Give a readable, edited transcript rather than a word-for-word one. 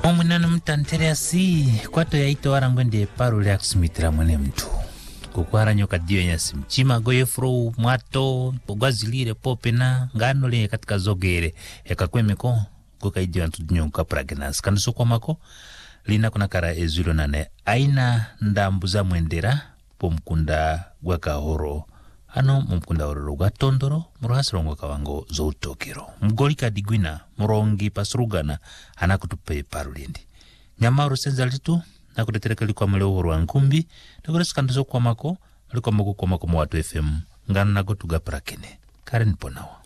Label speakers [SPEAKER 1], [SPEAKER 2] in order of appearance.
[SPEAKER 1] Omwinano mtantere si kwato yaito warangwende paru lya kusimitira mwene mtu kukwara nyoka dio nyasi mchima goyefro mwato pogwazilire popena ngano le katika zogere ekakwemeko kukaidio ntudnyoka pragenas kanso kwa mako lina kuna kara ezulo nane aina ndambu za mwendera pomkunda gwakahoro ano mumkunda ororo gwa tondoro muruhasirongo kawango zoutokero mgolika digwina murongi pasurugana anakutupe parulindi nyamaru senza litu nakutetereka likwa mleo horwa nkumbi nakuresikandzo kwa mako likwa mako kwa mako mwatu FM ngana nagotuga prakene Karen Ponawa.